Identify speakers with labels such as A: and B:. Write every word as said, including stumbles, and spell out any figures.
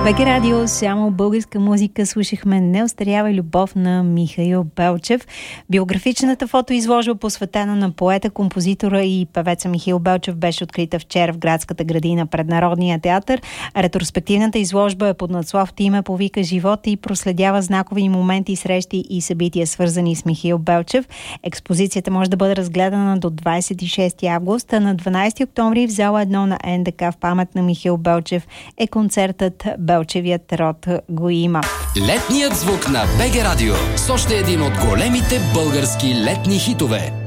A: БГ Радио, само българска музика. Слушахме "Неостарява любов" на Михаил Белчев. Биографичната фотоизложба, посветена на поета, композитора и певеца Михаил Белчев, беше открита вчера в градската градина пред Народния театър. Ретроспективната изложба е под надслов "Ти повика живот" и проследява знакови моменти, срещи и събития, свързани с Михаил Белчев. Експозицията може да бъде разгледана до двадесет и шести август, а на дванадесети октомври в зала едно на НДК в памет на Михаил Белчев е концертът "Белчевият род го има".
B: Летният звук на БГ Радио с още един от големите български летни хитове.